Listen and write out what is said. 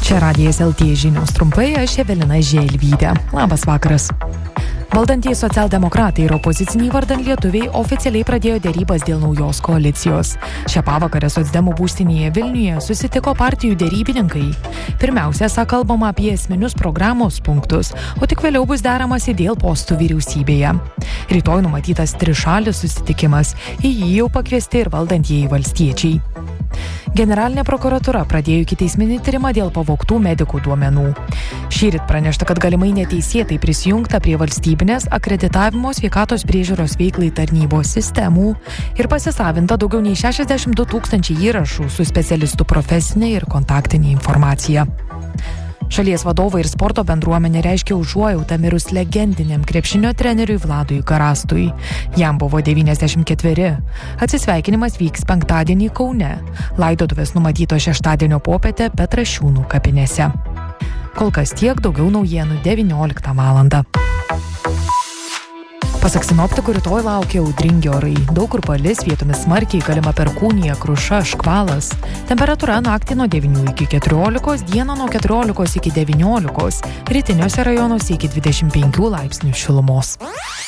Čia Radijas LT žinios trumpai, aš Evelina Želvytė. Labas vakaras. Valdantieji socialdemokratai ir opoziciniai vardan lietuviai oficialiai pradėjo dėrybas dėl naujos koalicijos. Šią pavakarę socdemų būstinėje Vilniuje susitiko partijų dėrybininkai. Pirmiausia, kalbama apie esminius programos punktus, o tik vėliau bus deramasi dėl postų vyriausybėje. Rytoj numatytas trišalis susitikimas, į jį jau pakviesti ir valdantieji valstiečiai. Generalinė prokuratūra pradėjo ikiteisminį tyrimą dėl pavogtų medikų duomenų. Šįryt pranešta, kad galimai neteisėtai prisijungta prie valstybinės akreditavimo sveikatos priežiūros veiklai tarnybos sistemų ir pasisavinta daugiau nei 62 000 įrašų su specialistų profesinė ir kontaktinė informacija. Šalies vadovai ir sporto bendruomenė reiškia užuojautą mirus legendiniam krepšinio treneriui Vladui Garastui. Jam buvo 94. Atsisveikinimas vyks penktadienį Kaune. Laidotuvės numatyto šeštadienio popietę Petrašiūnų kapinėse. Kol kas tiek, daugiau naujienų 19 valandą. Pasak sinoptikų, rytoj laukia audringi orai. Daug kur palis, vietomis smarkiai, galima perkūnija, kruša, škvalas. Temperatūra naktį nuo 9 iki 14, dieną nuo 14 iki 19, rytiniuose rajonuose iki 25 laipsnių šilumos.